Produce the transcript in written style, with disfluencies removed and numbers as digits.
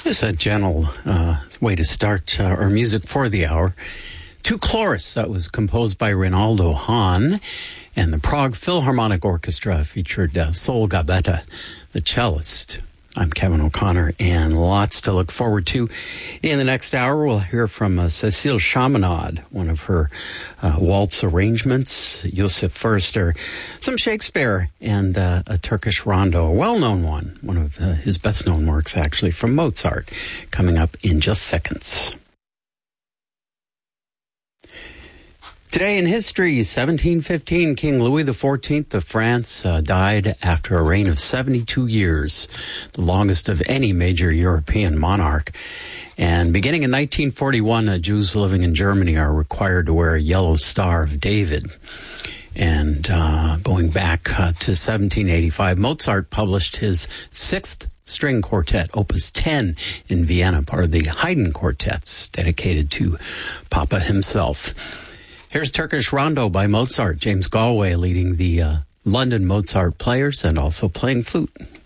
It's a gentle way to start our music for the hour. To Chloris, that was composed by Reynaldo Hahn, and the Prague Philharmonic Orchestra featured Sol Gabetta, the cellist. I'm Kevin O'Connor, and lots to look forward to. In the next hour, we'll hear from Cécile Chaminade, one of her waltz arrangements, Yusuf Förster, some Shakespeare, and a Turkish rondo, a well-known one of his best-known works, actually, from Mozart, coming up in just seconds. Today in history, 1715, King Louis XIV of France died after a reign of 72 years, the longest of any major European monarch. And beginning in 1941, Jews living in Germany are required to wear a yellow Star of David. And going back to 1785, Mozart published his sixth string quartet, Opus 10, in Vienna, part of the Haydn quartets dedicated to Papa himself. Here's Turkish Rondo by Mozart, James Galway leading the London Mozart Players and also playing flute.